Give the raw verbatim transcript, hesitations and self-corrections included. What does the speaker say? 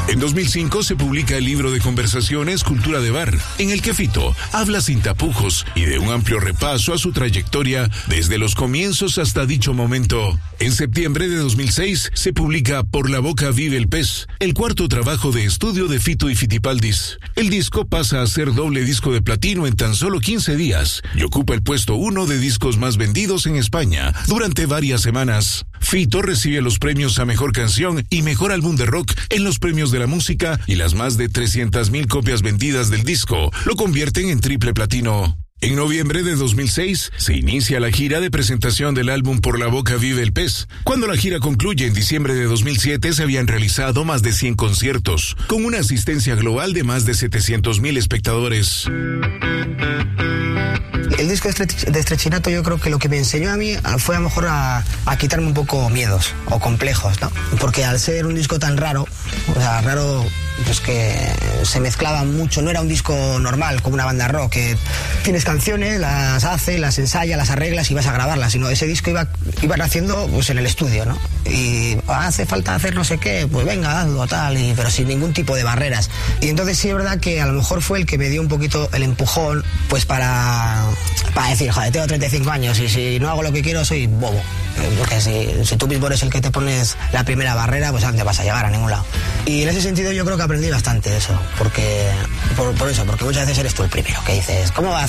En dos mil cinco se publica el libro de conversaciones Cultura de Bar, en el que Fito habla sin tapujos y de un amplio repaso a su trayectoria desde los comienzos hasta dicho momento. En septiembre de dos mil seis se publica Por la boca vive el pez, el cuarto trabajo de estudio de Fito y Fitipaldis. El disco pasa a ser doble disco de platino en tan solo quince días y ocupa el puesto uno de discos más vendidos en España durante varias semanas. Fito recibe los premios a Mejor Canción y Mejor Álbum de Rock en los Premios de la Música, y las más de trescientas mil copias vendidas del disco lo convierten en triple platino. En noviembre de dos mil seis se inicia la gira de presentación del álbum Por la boca vive el pez. Cuando la gira concluye en diciembre de dos mil siete se habían realizado más de cien conciertos, con una asistencia global de más de setecientos mil espectadores. El disco de Estrechinato, yo creo que lo que me enseñó a mí fue a lo mejor a, a quitarme un poco miedos o complejos, ¿no? Porque al ser un disco tan raro, o sea, raro, pues que se mezclaba mucho, no era un disco normal como una banda rock, que tienes canciones, las haces, las ensayas, las arreglas y vas a grabarlas, sino ese disco iba, iba naciendo pues en el estudio, ¿no? Y hace falta hacer no sé qué, pues venga, hazlo, tal, y, pero sin ningún tipo de barreras. Y entonces sí es verdad que a lo mejor fue el que me dio un poquito el empujón, pues para, para decir, joder, tengo treinta y cinco años y si no hago lo que quiero soy bobo. Porque si, si tú mismo eres el que te pones la primera barrera, pues ¿a dónde vas a llegar? A ningún lado. Y en ese sentido yo creo que aprendí bastante de eso, porque por, por eso, porque muchas veces eres tú el primero que dices, ¿cómo vas?